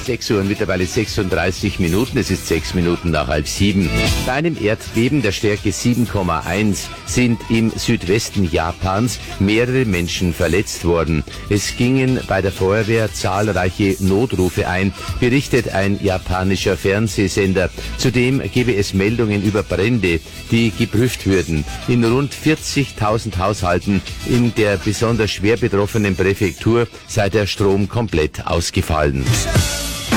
6 Uhr und mittlerweile 36 Minuten. Es ist 6 Minuten nach 6:30. Bei einem Erdbeben der Stärke 7,1 sind im Südwesten Japans mehrere Menschen verletzt worden. Es gingen bei der Feuerwehr zahlreiche Notrufe ein, berichtet ein japanischer Fernsehsender. Zudem gebe es Meldungen über Brände, die geprüft würden. In rund 40.000 Haushalten in der besonders schwer betroffenen Präfektur sei der Strom komplett ausgefallen.